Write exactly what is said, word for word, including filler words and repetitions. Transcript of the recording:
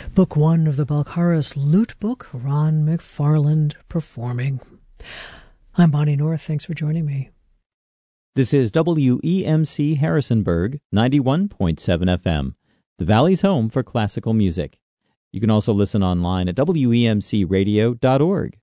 Book one of the Balkaris Lute Book, Ron McFarland performing. I'm Bonnie North. Thanks for joining me. This is W E M C Harrisonburg, ninety-one point seven F M, the Valley's home for classical music. You can also listen online at W E M C radio dot org.